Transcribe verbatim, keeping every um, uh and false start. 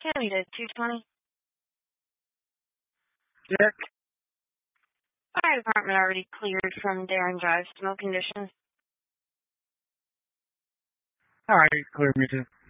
County to two twenty. Check. Fire department already cleared from Darren Drive smoke conditions. All right, clear me too.